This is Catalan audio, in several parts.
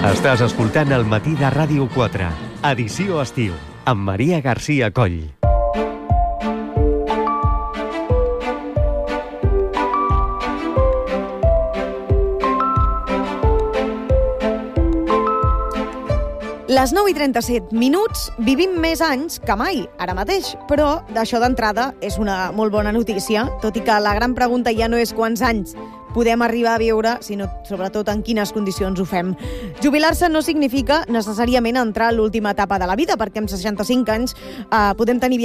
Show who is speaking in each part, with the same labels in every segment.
Speaker 1: Estàs escoltant El matí de Ràdio 4, edició estiu, amb Maria Garcia Coll.
Speaker 2: Les 9:37 minuts, vivim més anys que mai, ara mateix, però d'això d'entrada és una molt bona notícia, tot i que la gran pregunta ja no és quants anys podem arribar a viure, sinó sobretot en quines condicions ho fem. Jubilar-se no significa necessàriament entrar a l'última etapa de la vida, perquè amb 65 anys podem tenir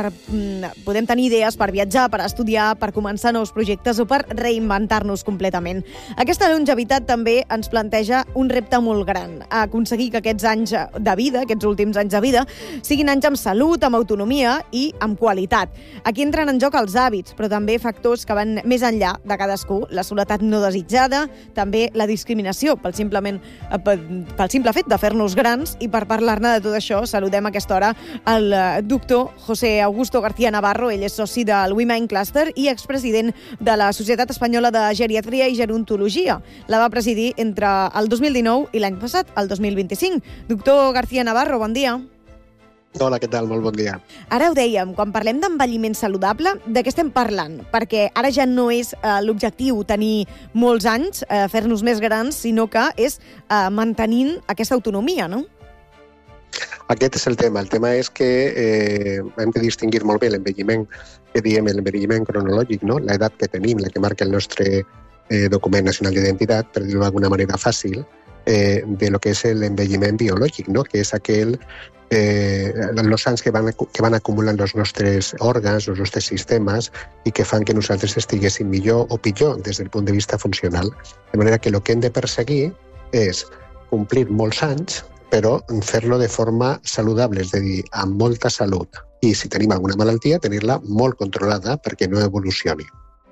Speaker 2: idees per viatjar, per estudiar, per començar nous projectes o per reinventar-nos completament. Aquesta longevitat també ens planteja un repte molt gran, aconseguir que aquests anys de vida, aquests últims anys de vida, siguin anys amb salut, amb autonomia i amb qualitat. Aquí entren en joc els hàbits, però també factors que van més enllà de cadascú, la soledat no desitjada, també la discriminació pel simple fet de fer-nos grans, i per parlar-ne de tot això saludem a aquesta hora el doctor José Augusto García Navarro. Ell és soci del Women Cluster i expresident de la Societat Espanyola de Geriatria i Gerontologia. La va presidir entre el 2019 i l'any passat, el 2025. Doctor García Navarro, bon dia.
Speaker 3: Hola, què tal? Molt bon dia.
Speaker 2: Ara ho dèiem, quan parlem d'envelliment saludable, de què estem parlant? Perquè ara ja no és l'objectiu tenir molts anys, fer-nos més grans, sinó que és mantenint aquesta autonomia, no?
Speaker 3: Aquest és el tema. El tema és que hem de distingir molt bé l'envelliment, que diem l'envelliment cronològic, no? L'edat que tenim, la que marca el nostre document nacional d'identitat, per dir-ho d'alguna manera fàcil, de lo que és l'envelliment biològic, no? Que és aquell els anys que van acumulant els nostres òrgans, els nostres sistemes, i que fan que nosaltres estiguéssim millor o pitjor des del punt de vista funcional. De manera que el que hem de perseguir és complir molts anys, però fer-lo de forma saludable, és a dir, amb molta salut. I si tenim alguna malaltia, tenir-la molt controlada perquè no evolucioni.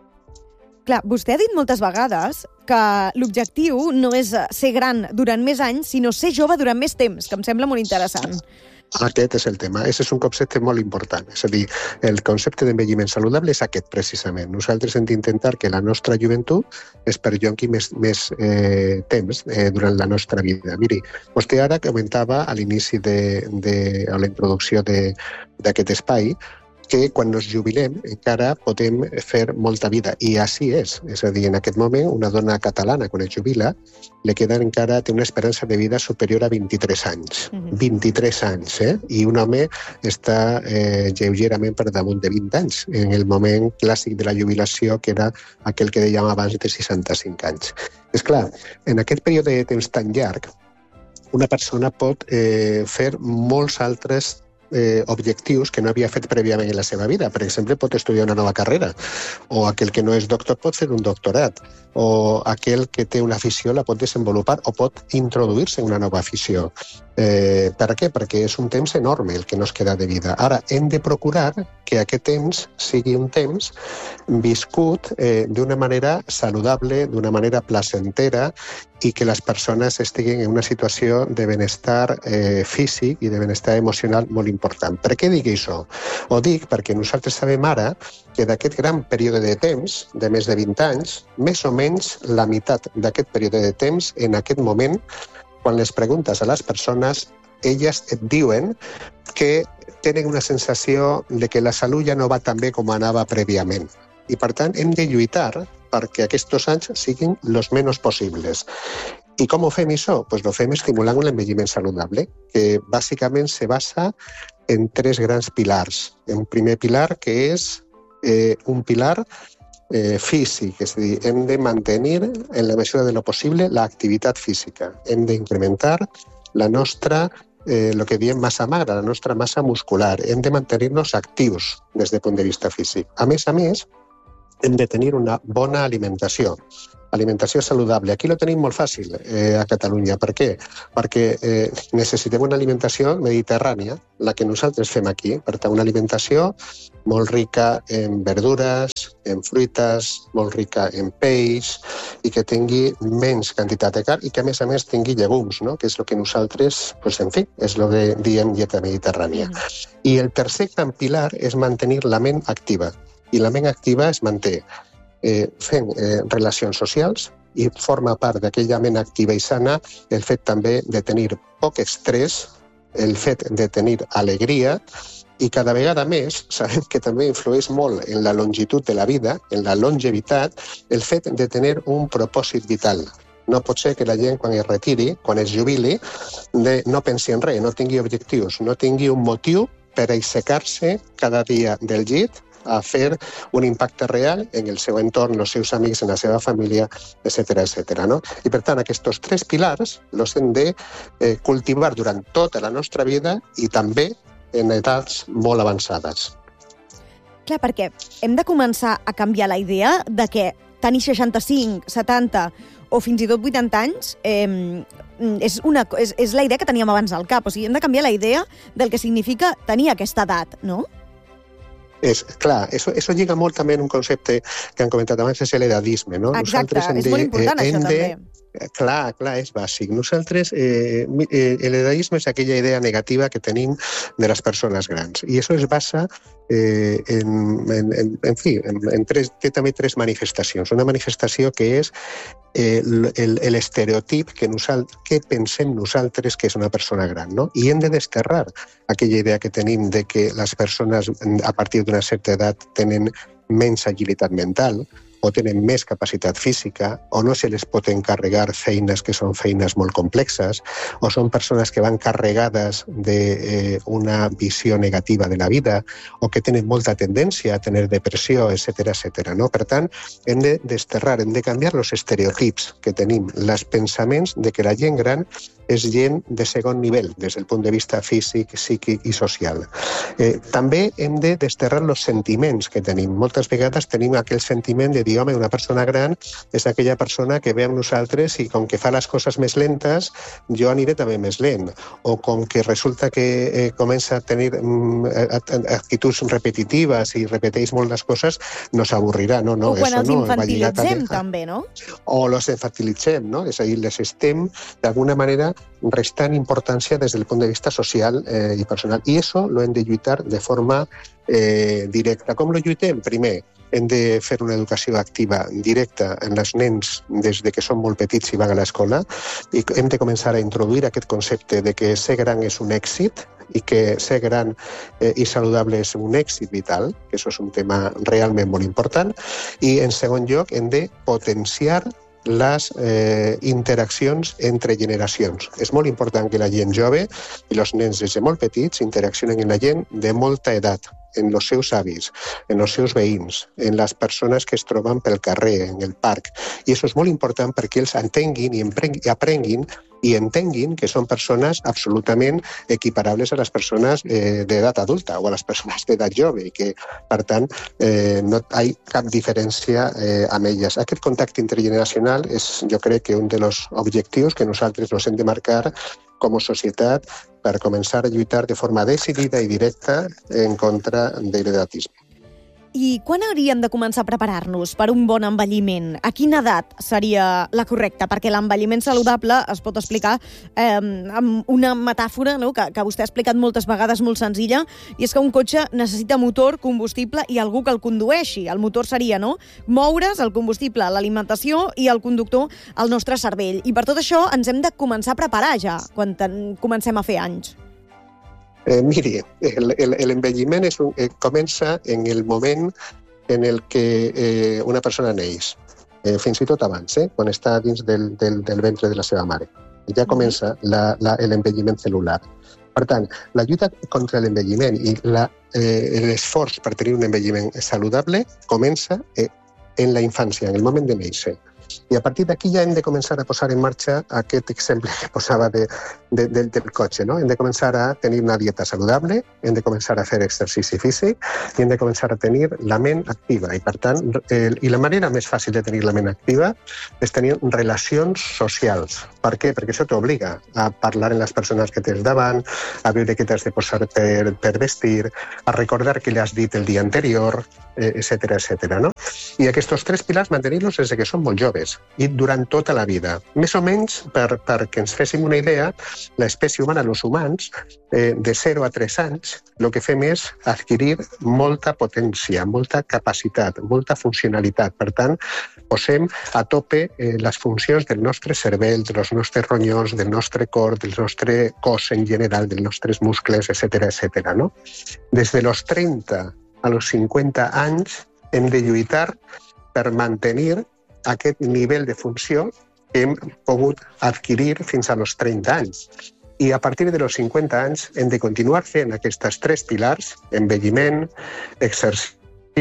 Speaker 2: Clar, vostè ha dit moltes vegades que l'objectiu no és ser gran durant més anys, sinó ser jove durant més temps, que em sembla molt interessant.
Speaker 3: Aquest és el tema. Aquest és un concepte molt important. És a dir, el concepte d'envelliment saludable és aquest, precisament. Nosaltres hem d'intentar que la nostra joventut es perllongui més temps durant la nostra vida. Miri, vostè ara comentava a l'inici a la introducció d'aquest espai que quan ens jubilem encara podem fer molta vida, i així és. És a dir, en aquest moment, una dona catalana, quan es jubila, té una esperança de vida superior a 23 anys. 23 anys, I un home està lleugerament per damunt de 20 anys, en el moment clàssic de la jubilació, que era aquell que dèiem abans de 65 anys. És clar, en aquest període de temps tan llarg, una persona pot fer molts altres objectius que no havia fet prèviament en la seva vida. Per exemple, pot estudiar una nova carrera, o aquell que no és doctor pot fer un doctorat, o aquell que té una afició la pot desenvolupar o pot introduir-se en una nova afició. Per què? Perquè és un temps enorme el que nos queda de vida. Ara, hem de procurar que aquest temps sigui un temps viscut d'una manera saludable, d'una manera placentera, i que les persones estiguin en una situació de benestar físic i de benestar emocional molt important. Per què dic això? Ho dic perquè nosaltres sabem ara que d'aquest gran període de temps, de més de 20 anys, més o menys la meitat d'aquest període de temps, en aquest moment, quan les preguntes a les persones, elles et diuen que tenen una sensació de que la salut ja no va tan bé com anava prèviament. I, per tant, hem de lluitar perquè aquests anys siguin els menys possibles. I com ho fem, això? Doncs ho fem estimulant l'envelliment saludable, que bàsicament se basa en 3 grans pilars. Un primer pilar que és un pilar físic, és a dir, hem de mantenir, en la mesura de lo possible, l'activitat física. Hem d'incrementar la nostra, el que diem massa magra, la nostra massa muscular. Hem de mantenir-nos actius des del punt de vista físic. A més, hem de tenir una bona alimentació. Alimentació saludable. Aquí lo tenim molt fàcil a Catalunya. Per què? Perquè necessitem una alimentació mediterrània, la que nosaltres fem aquí. Per tant, una alimentació molt rica en verdures, en fruites, molt rica en peix, i que tingui menys quantitat de carn i que, a més, tingui llegums, no? Que és el que nosaltres, en fi, és el que diem dieta mediterrània. I el tercer gran pilar és mantenir la ment activa. I la ment activa es manté fent relacions socials, i forma part d'aquella ment activa i sana el fet també de tenir poc estrès, el fet de tenir alegria, i cada vegada més sabem que també influeix molt en la longitud de la vida, en la longevitat, el fet de tenir un propòsit vital. No pot ser que la gent, quan es retiri, quan es jubili, no pensi en res, no tingui objectius, no tingui un motiu per aixecar-se cada dia del llit a fer un impacte real en el seu entorn, els seus amics, en la seva família, etc. No? I per tant, aquests 3 pilars els hem de cultivar durant tota la nostra vida i també en edats molt avançades.
Speaker 2: Clar, perquè hem de començar a canviar la idea de que tenir 65, 70 o fins i tot 80 anys és la idea que teníem abans al cap. O sigui, hem de canviar la idea del que significa tenir aquesta edat, no?
Speaker 3: Clar, eso lliga molt també en un concepte que han comentat abans, és l'edadisme, no?
Speaker 2: Exacte, és molt important això també.
Speaker 3: Clar, és bàsic. Nosaltres, l'edadisme és aquella idea negativa que tenim de les persones grans. I això es basa té també 3 manifestacions. Una manifestació que és l'estereotip que pensem nosaltres que és una persona gran, no? I hem de desterrar aquella idea que tenim de que les persones a partir d'una certa edat tenen menys agilitat mental, o tenen més capacitat física, o no se les pot encarregar feines que són feines molt complexes, o són persones que van carregades d'una visió negativa de la vida, o que tenen molta tendència a tenir depressió, etc. No? Per tant, hem de desterrar, hem de canviar els estereotips que tenim, els pensaments de que la gent gran és gent de segon nivell, des del punt de vista físic, psíquic i social. També hem de desterrar els sentiments que tenim. Moltes vegades tenim aquell sentiment de dir, home, una persona gran és aquella persona que ve amb nosaltres i com que fa les coses més lentes, jo aniré també més lent. O com que resulta que comença a tenir actituds repetitives i repeteix molt les coses, no s'avorrirà. No,
Speaker 2: o quan els infantilitzem també, no?
Speaker 3: O els infantilitzem, no? És a dir, les estem d'alguna manera restant importància des del punt de vista social i personal. I això lo hem de lluitar de forma directa. Com lo lluitem? Primer, hem de fer una educació activa directa en els nens des de que són molt petits i van a l'escola, i hem de començar a introduir aquest concepte de que ser gran és un èxit i que ser gran i saludable és un èxit vital, que això és un tema realment molt important. I, en segon lloc, hem de potenciar les interaccions entre generacions. És molt important que la gent jove i els nens des de molt petits interaccionen amb la gent de molta edat, en els seus avis, en els seus veïns, en les persones que es troben pel carrer, en el parc. I això és molt important perquè ells entenguin i aprenguin i entenguin que són persones absolutament equiparables a les persones d'edat adulta o a les persones d'edat jove i que, per tant, no hi ha cap diferència amb elles. Aquest contacte intergeneracional és, jo crec, que un dels objectius que nosaltres ens hem de marcar com a societat per començar a lluitar de forma decidida i directa en contra de l'edatisme.
Speaker 2: I quan hauríem de començar a preparar-nos per un bon envelliment? A quina edat seria la correcta? Perquè l'envelliment saludable es pot explicar amb una metàfora, no? que vostè ha explicat moltes vegades, molt senzilla, i és que un cotxe necessita motor, combustible i algú que el condueixi. El motor seria, no?, moure's, el combustible, l'alimentació i el conductor, el nostre cervell. I per tot això ens hem de començar a preparar ja, quan comencem a fer anys.
Speaker 3: Miri, l'envelliment comença en el moment en el que una persona neix, fins i tot abans, quan està dins del ventre de la seva mare. Ja comença l'envelliment celular. Per tant, la lluita contra l'envelliment i l'esforç per tenir un envelliment saludable comença en la infància, en el moment de néixer. I a partir d'aquí ja hem de començar a posar en marxa aquest exemple que posava del cotxe, no? Hem de començar a tenir una dieta saludable, hem de començar a fer exercici físic i hem de començar a tenir la ment activa. I, per tant, la manera més fàcil de tenir la ment activa és tenir relacions socials. Per què? Perquè això t'obliga a parlar amb les persones que tens davant, a veure què t'has de posar per vestir, a recordar què li has dit el dia anterior, etc. No? I aquests 3 pilars mantenir-los des que són molt joves i durant tota la vida. Més o menys, perquè ens féssim una idea, l'espècie humana, els humans, de 0 a 3 anys, el que fem és adquirir molta potència, molta capacitat, molta funcionalitat. Per tant, posem a tope les funcions del nostre cervell, dels nostres ronyons, del nostre cor, del nostre cos en general, dels nostres muscles, etc. No? Des de los 30 a los 50 anys hem de lluitar per mantenir aquest nivell de funció que hem pogut adquirir fins a los 30 anys. I a partir de los 50 anys hem de continuar fent aquests 3 pilars, envelliment, exercici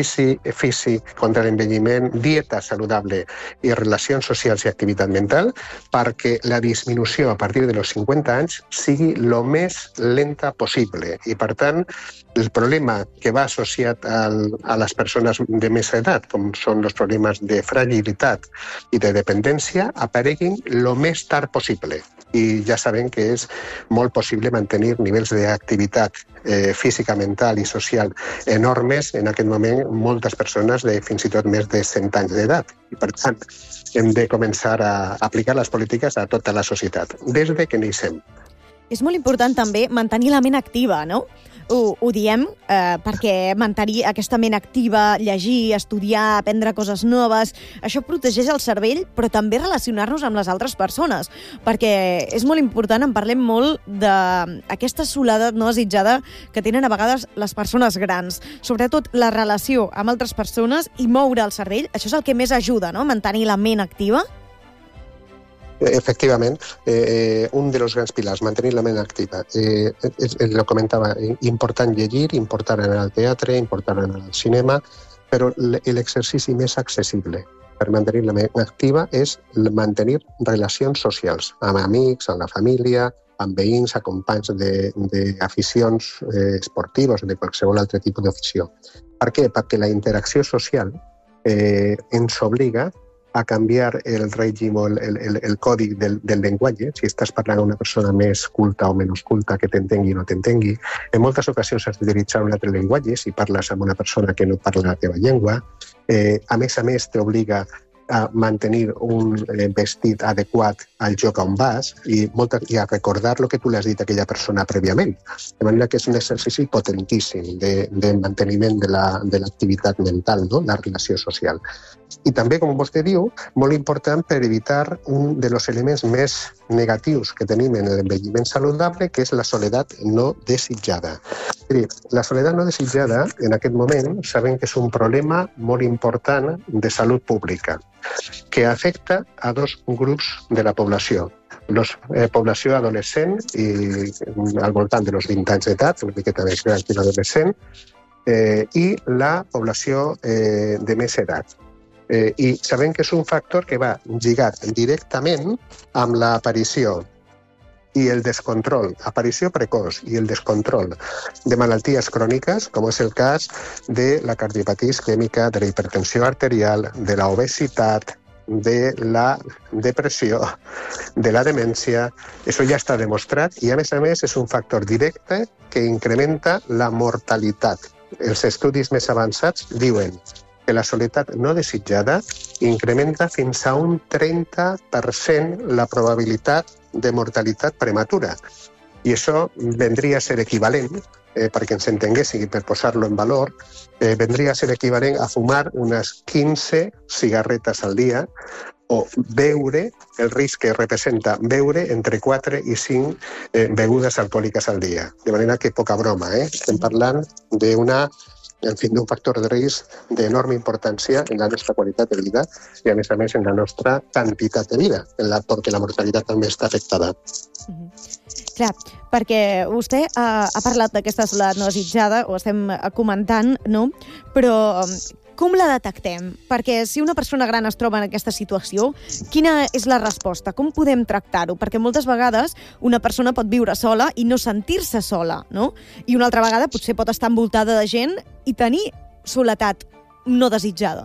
Speaker 3: físic contra l'envelliment, dieta saludable i relacions socials i activitat mental, perquè la disminució a partir de los 50 anys sigui el més lenta possible. I, per tant, el problema que va associat a les persones de més edat, com són els problemes de fragilitat i de dependència, apareguin el més tard possible. I ja sabem que és molt possible mantenir nivells d'activitat física, mental i social enormes en aquest moment moltes persones de fins i tot més de 100 anys d'edat. I, per tant, hem de començar a aplicar les polítiques a tota la societat, des de que neixem.
Speaker 2: És molt important també mantenir la ment activa, no? Ho diem perquè mantenir aquesta ment activa, llegir, estudiar, aprendre coses noves, això protegeix el cervell, però també relacionar-nos amb les altres persones, perquè és molt important, en parlem molt d'aquesta soledat no desitjada que tenen a vegades les persones grans, sobretot la relació amb altres persones i moure el cervell, això és el que més ajuda, no?, mantenir la ment activa.
Speaker 3: Efectivament, un dels grans pilars, mantenir la ment activa. Lo comentava, important llegir, important anar al teatre, important anar al cinema, però l'exercici més accessible per mantenir la ment activa és mantenir relacions socials, amb amics, amb la família, amb veïns, amb companys d'aficions esportives o de qualsevol altre tipus d'afició. Per què? Perquè la interacció social ens obliga a canviar el règim o el codi del llenguatge, si estàs parlant amb una persona més culta o menys culta, que t'entengui o no t'entengui. En moltes ocasions has d'utilitzar un altre llenguatge si parles amb una persona que no parla la teva llengua. A més, t'obliga a mantenir un vestit adequat al lloc on vas i a recordar el que tu li has dit a aquella persona prèviament. De manera que és un exercici potentíssim de manteniment de l'activitat mental, no?, la relació social. I també, com vostè diu, molt important per evitar un dels elements més negatius que tenim en l'envelliment saludable, que és la soledat no desitjada. La soledat no desitjada, en aquest moment, sabem que és un problema molt important de salut pública, que afecta a 2 grups de la població. La població adolescent i al voltant de los 20 anys d'edat, una miqueta més gran que l'adolescent, i la població de més edat. I sabem que és un factor que va lligat directament amb l'aparició i el descontrol, aparició precoç i el descontrol de malalties cròniques, com és el cas de la cardiopatia isquèmica, de la hipertensió arterial, de la obesitat, de la depressió, de la demència. Això ja està demostrat i, a més, és un factor directe que incrementa la mortalitat. Els estudis més avançats diuen que la soledat no desitjada incrementa fins a un 30% la probabilitat de mortalitat prematura. I això vendria a ser equivalent, perquè ens entenguéssim i per posar-lo en valor, vendria a ser equivalent a fumar unes 15 cigarretes al dia o beure, el risc que representa beure entre 4 i 5 begudes alcohòliques al dia. De manera que poca broma, estem parlant d'un factor de risc d'enorme importància en la nostra qualitat de vida i, a més, en la nostra quantitat de vida, perquè la mortalitat també està afectada.
Speaker 2: Clar, perquè vostè ha parlat d'aquesta soledat no desitjada, ho estem comentant, no? Però com la detectem? Perquè si una persona gran es troba en aquesta situació, quina és la resposta? Com podem tractar-ho? Perquè moltes vegades una persona pot viure sola i no sentir-se sola, no? I una altra vegada potser pot estar envoltada de gent i tenir soledat no desitjada.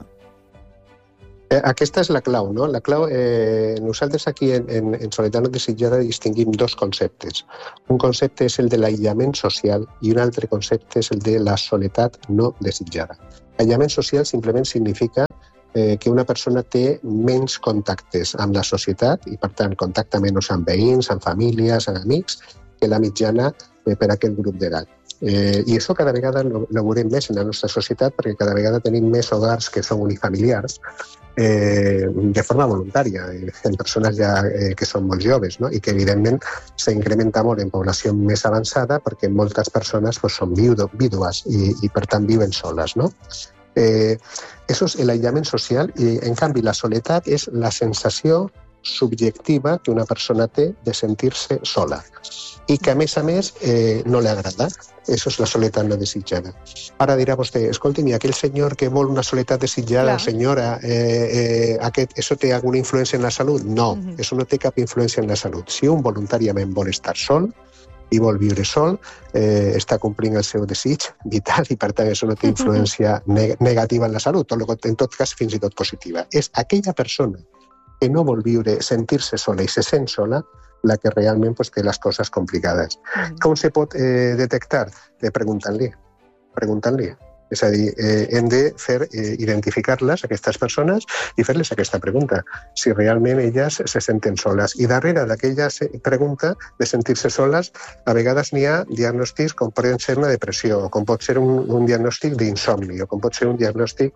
Speaker 3: Aquesta és la clau, no? La clau, nosaltres aquí en soledat no desitjada distinguim 2 conceptes. Un concepte és el de l'aïllament social i un altre concepte és el de la soledat no desitjada. L'aïllament social simplement significa que una persona té menys contactes amb la societat i, per tant, contacta menys amb veïns, amb famílies, amb amics, que la mitjana per aquest grup d'edat. I això cada vegada ho veurem més en la nostra societat perquè cada vegada tenim més hogars que són unifamiliars de forma voluntària, en persones ja que són molt joves, no? I que evidentment s'incrementa molt en població més avançada perquè moltes persones són vídues i per tant viuen soles, no? Això és l'aïllament social i en canvi la soledat és la sensació subjectiva que una persona té de sentir-se sola i que, a més, no li agrada. Això és la soledat no desitjada. Ara dirà vostè, escolti'm, aquell senyor que vol una soledat desitjada, senyora, això té alguna influència en la salut? No, això no té cap influència en la salut. Si un voluntàriament vol estar sol i vol viure sol, està complint el seu desig vital i, per tant, això no té influència negativa en la salut, en tot cas, fins i tot positiva. És aquella persona que no vol viure, sentir-se sola i se sent sola, la que realment té les coses complicades. Com se pot detectar? Preguntant-li. És a dir, hem de identificar-les, aquestes persones, i fer-les aquesta pregunta, si realment elles se senten soles. I darrere d'aquella pregunta de sentir-se soles, a vegades n'hi ha diagnòstics com poden ser una depressió, o com pot ser un diagnòstic d'insomni, o com pot ser un diagnòstic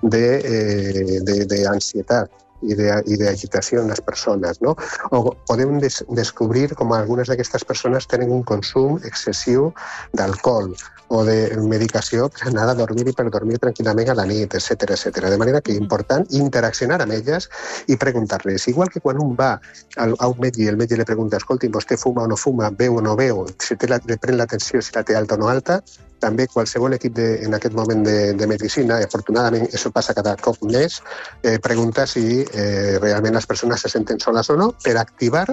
Speaker 3: d'ansietat i d'agitació en les persones, no? O podem descobrir com algunes d'aquestes persones tenen un consum excessiu d'alcohol o de medicació per anar a dormir i per dormir tranquil·lament a la nit, etc. De manera que és important interaccionar amb elles i preguntar-les. Igual que quan un va a un metge i el metge li pregunta, escolti, vostè fuma o no fuma, veu o no veu, si li pren l'atenció si la té alta o no alta, també qualsevol equip en aquest moment de medicina, i afortunadament això passa cada cop més, pregunta si realment les persones se senten soles o no per activar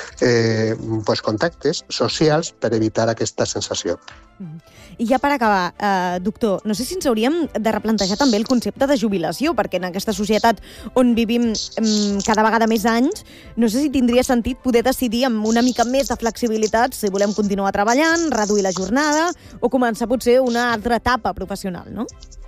Speaker 3: contactes socials per evitar aquesta sensació.
Speaker 2: I ja per acabar, doctor, no sé si ens hauríem de replantejar també el concepte de jubilació, perquè en aquesta societat on vivim cada vegada més anys, no sé si tindria sentit poder decidir amb una mica més de flexibilitat si volem continuar treballant, reduir la jornada o començar potser una altra etapa professional, no?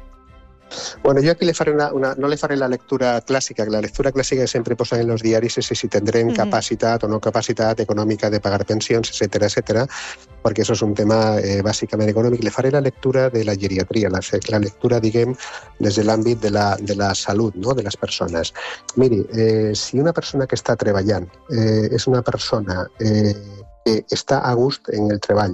Speaker 3: Bueno, yo aquí no le faré la lectura clásica, que la lectura clásica que siempre posan en los diarios es si tendrán capacidad o no capacidad económica de pagar pensions, etcétera, porque eso es un tema bàsicament econòmic. Le faré la lectura de la geriatria, la lectura, diguem, des de l'àmbit de la salut, no?, de les persones. Miri, si una persona que està treballant és una persona que està a gust en el treball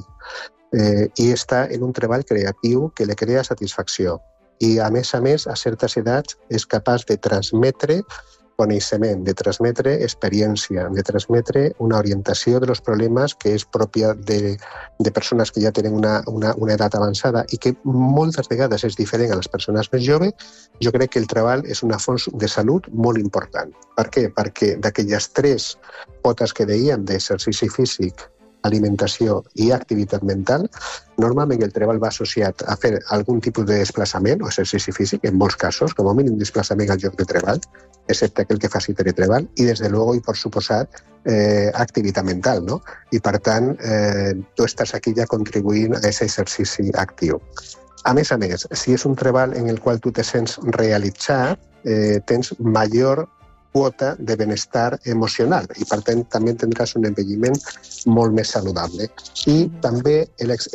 Speaker 3: i està en un treball creatiu que li crea satisfacció, i, a més, a certes edats és capaç de transmetre coneixement, de transmetre experiència, de transmetre una orientació dels problemes que és pròpia de persones que ja tenen una edat avançada i que moltes vegades és diferent a les persones més joves, jo crec que el treball és una font de salut molt important. Per què? Perquè d'aquelles 3 potes que dèiem d'exercici físic, alimentació i activitat mental, normalment el treball va associat a fer algun tipus de desplaçament o exercici físic, en molts casos, com a mínim desplaçament al lloc de treball, excepte aquell que faci teletreball, i des de luego, i per suposat, activitat mental, no? I per tant, tu estàs aquí ja contribuint a aquest exercici actiu. A més, si és un treball en el qual tu te sents realitzat, tens major quota de benestar emocional i, per tant, també tindràs un envelliment molt més saludable. I també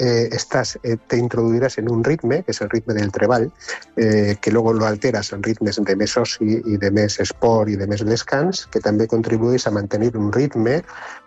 Speaker 3: t'introduiràs en un ritme, que és el ritme del treball, que luego lo alteras en ritmes de més oci i de més esport i de més descans, que també contribueix a mantenir un ritme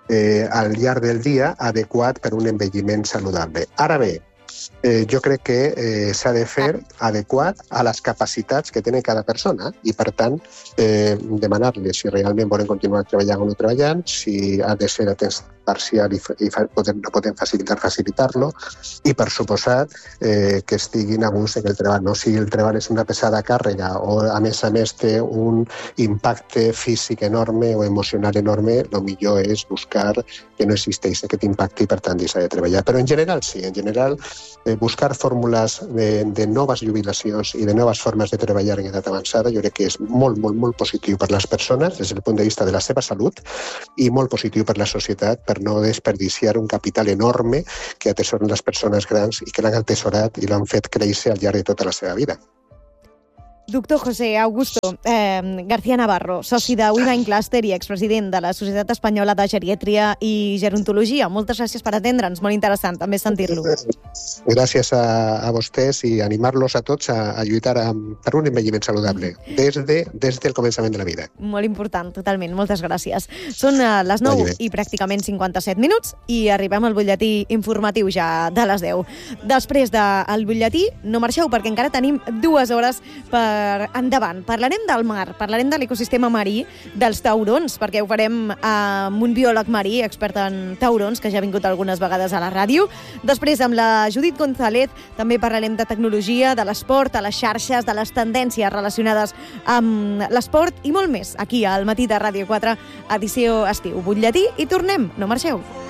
Speaker 3: al llarg del dia adequat per un envelliment saludable. Ara bé, jo crec que s'ha de fer adequat a les capacitats que té cada persona i, per tant, demanar-li si realment volen continuar treballant o no treballant, si ha de ser a temps parcial i podem facilitar-lo i, per suposat, que estiguin a gust en el treball. No? Si el treball és una pesada càrrega o, a més, té un impacte físic enorme o emocional enorme, el millor és buscar que no existeix aquest impacte i, per tant, deixar de treballar. Però, en general, sí. En general, buscar fórmules de noves jubilacions i de noves formes de treballar en edat avançada jo crec que és molt, molt, molt positiu per les persones des del punt de vista de la seva salut i molt positiu per la societat per no desperdiciar un capital enorme que atesoren les persones grans i que l'han atesorat i l'han fet créixer al llarg de tota la seva vida.
Speaker 2: Doctor José Augusto García Navarro, soci de WeMind Cluster i expresident de la Societat Espanyola de Geriatria i Gerontologia. Moltes gràcies per atendre'ns, molt interessant també sentir-lo.
Speaker 3: Gràcies a vostès i animar-los a tots a lluitar per un envelliment saludable des del començament de la vida.
Speaker 2: Molt important, totalment. Moltes gràcies. Són les 9 i pràcticament 57 minuts i arribem al butlletí informatiu ja de les 10. Després del butlletí, no marxeu perquè encara tenim 2 hores per endavant. Parlarem del mar, parlarem de l'ecosistema marí, dels taurons, perquè ho farem amb un biòleg marí, expert en taurons, que ja ha vingut algunes vegades a la ràdio. Després, amb la Judit González, també parlarem de tecnologia, de l'esport, de les xarxes, de les tendències relacionades amb l'esport i molt més, aquí al Matí de Ràdio 4, edició estiu. Butlletí i tornem, no marxeu.